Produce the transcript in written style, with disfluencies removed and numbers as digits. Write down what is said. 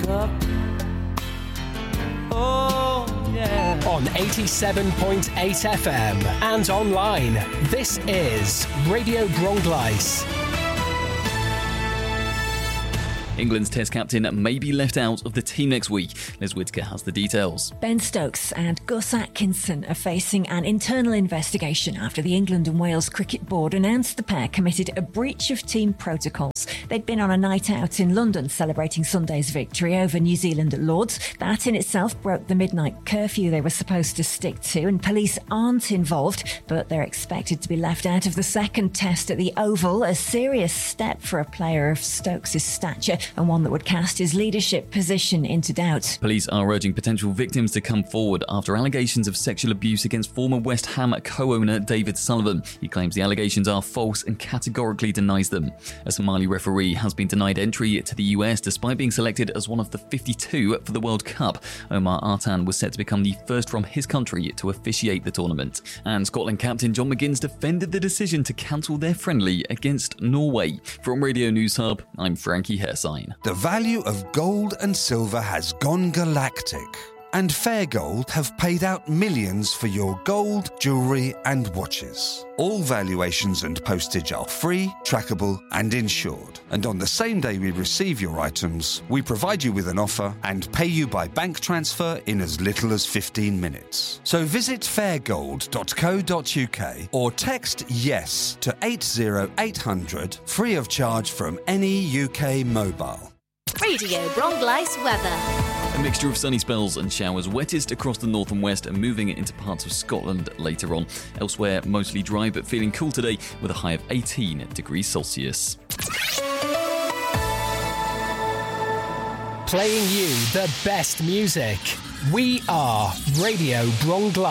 up. Oh, yeah. On 87.8 FM and online, this is Radio Bronglais. England's Test captain may be left out of the team next week. Liz Whittaker has the details. Ben Stokes and Gus Atkinson are facing an internal investigation after the England and Wales Cricket Board announced the pair committed a breach of team protocols. They'd been on a night out in London celebrating Sunday's victory over New Zealand at Lord's. That in itself broke the midnight curfew they were supposed to stick to, and police aren't involved, but they're expected to be left out of the second Test at the Oval, a serious step for a player of Stokes' stature, and one that would cast his leadership position into doubt. Police are urging potential victims to come forward after allegations of sexual abuse against former West Ham co-owner David Sullivan. He claims the allegations are false and categorically denies them. A Somali referee has been denied entry to the US despite being selected as one of the 52 for the World Cup. Omar Artan was set to become the first from his country to officiate the tournament. And Scotland captain John McGuinness defended the decision to cancel their friendly against Norway. From Radio News Hub, I'm Frankie Hersine. The value of gold and silver has gone galactic, and Fair Gold have paid out millions for your gold, jewellery and watches. All valuations and postage are free, trackable and insured. And on the same day we receive your items, we provide you with an offer and pay you by bank transfer in as little as 15 minutes. So visit fairgold.co.uk or text YES to 80800 free of charge from any UK mobile. Radio Bronglais weather. A mixture of sunny spells and showers, wettest across the north and west and moving into parts of Scotland later on. Elsewhere, mostly dry but feeling cool today with a high of 18 degrees Celsius. Playing you the best music. We are Radio Bronglais.